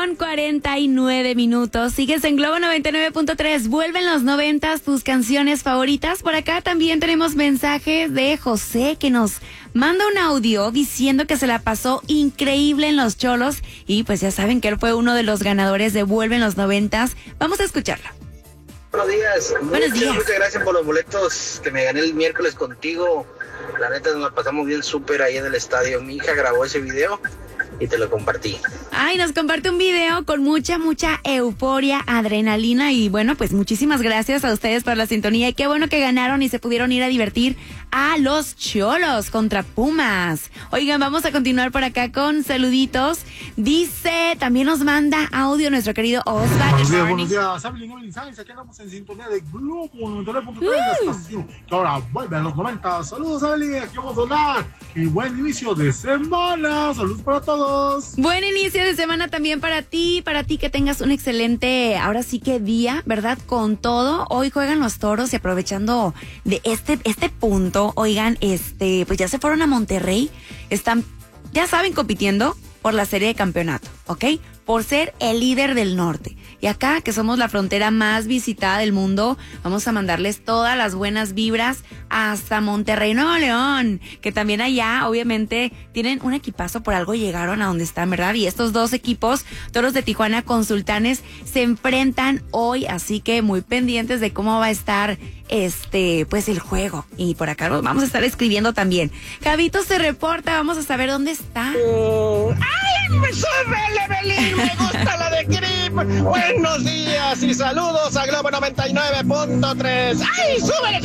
Con 49 minutos, sigues en Globo 99.3, vuelven los 90s, tus canciones favoritas. Por acá también tenemos mensajes de José que nos manda un audio diciendo que se la pasó increíble en Los Cholos y pues ya saben que él fue uno de los ganadores de Vuelven los 90s. Vamos a escucharlo. Buenos días. Buenos días. Muchas gracias por los boletos que me gané el miércoles contigo. La neta nos la pasamos bien súper ahí en el estadio. Mi hija grabó ese video y te lo compartí. Ay, nos comparte un video con mucha euforia, adrenalina y bueno, pues muchísimas gracias a ustedes por la sintonía y qué bueno que ganaron y se pudieron ir a divertir a Los Cholos contra Pumas. Oigan, vamos a continuar por acá con saluditos. Dice, también nos manda audio nuestro querido Osvaldo. Buenos días, Evelyn Sáenz, aquí andamos en sintonía de Globo 99.3, la estación que ahora vuelve a los 90. Saludos, Evelyn, aquí vamos a hablar y buen inicio de semana. Saludos para todos. Buen inicio de semana también para ti que tengas un excelente, ahora sí que día, ¿verdad? Con todo, hoy juegan los Toros y aprovechando de este punto, oigan, pues ya se fueron a Monterrey, están, ya saben, compitiendo por la serie de campeonato, ¿ok? Por ser el líder del norte. Y acá, que somos la frontera más visitada del mundo, vamos a mandarles todas las buenas vibras hasta Monterrey, Nuevo León, que también allá, obviamente, tienen un equipazo, por algo llegaron a donde están, ¿verdad? Y estos dos equipos, Toros de Tijuana con Sultanes, se enfrentan hoy, así que muy pendientes de cómo va a estar pues el juego. Y por acá nos vamos a estar escribiendo también. Javito se reporta, vamos a saber dónde está. ¡Ay, me sube el Evelyn! ¡Me gusta la de Grip! Buenos días y saludos a Globo 99.3. ¡Ay, súbele!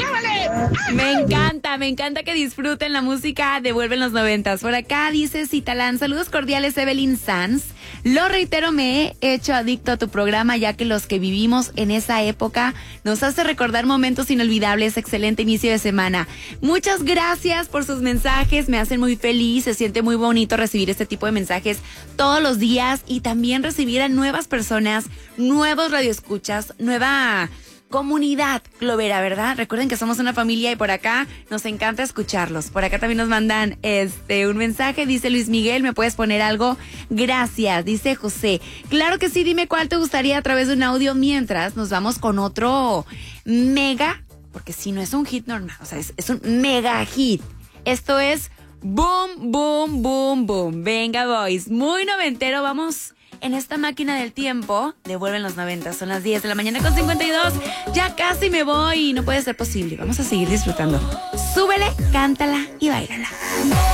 Me encanta que disfruten la música de Vuelven los 90s. Por acá dice Citalán, saludos cordiales Evelyn Sanz. Lo reitero, me he hecho adicto a tu programa ya que los que vivimos en esa época nos hace recordar momentos inolvidables. Excelente inicio de semana. Muchas gracias por sus mensajes, me hacen muy feliz, se siente muy bonito recibir este tipo de mensajes todos los días y también recibir a nuevas personas, nuevos radioescuchas, nueva comunidad globera, ¿verdad? Recuerden que somos una familia y por acá nos encanta escucharlos. Por acá también nos mandan un mensaje, dice Luis Miguel, ¿me puedes poner algo? Gracias, dice José. Claro que sí, dime cuál te gustaría a través de un audio mientras nos vamos con otro mega, porque si no es un hit normal, o sea, es un mega hit. Esto es Boom, Boom, Boom, Boom. Venga, boys, muy noventero, vamos en esta máquina del tiempo. Devuelven los 90, son las 10 de la mañana con 52. Ya casi me voy, no puede ser posible. Vamos a seguir disfrutando. Súbele, cántala y báilala.